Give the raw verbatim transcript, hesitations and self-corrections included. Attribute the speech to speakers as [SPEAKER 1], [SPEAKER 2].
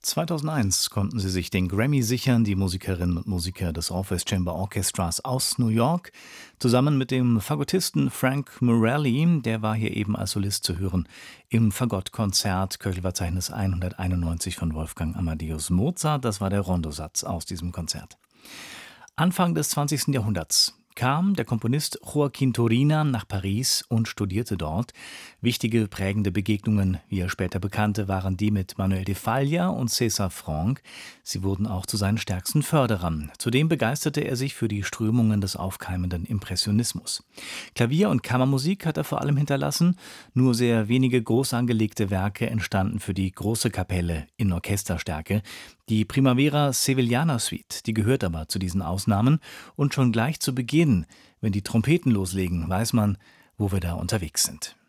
[SPEAKER 1] zweitausendeins konnten sie sich den Grammy sichern, die Musikerinnen und Musiker des Orpheus Chamber Orchestras aus New York, zusammen mit dem Fagottisten Frank Morelli, der war hier eben als Solist zu hören, im Fagottkonzert Köchelverzeichnis hunderteinundneunzig von Wolfgang Amadeus Mozart. Das war der Rondosatz aus diesem Konzert. Anfang des zwanzigsten Jahrhunderts kam der Komponist Joaquín Turina nach Paris und studierte dort. Wichtige, prägende Begegnungen, wie er später bekannte, waren die mit Manuel de Falla und César Franck. Sie wurden auch zu seinen stärksten Förderern. Zudem begeisterte er sich für die Strömungen des aufkeimenden Impressionismus. Klavier- und Kammermusik hat er vor allem hinterlassen. Nur sehr wenige groß angelegte Werke entstanden für die große Kapelle in Orchesterstärke. Die Primavera Sevillana Suite, die gehört aber zu diesen Ausnahmen. Und schon gleich zu Beginn, wenn die Trompeten loslegen, weiß man, wo wir da unterwegs sind.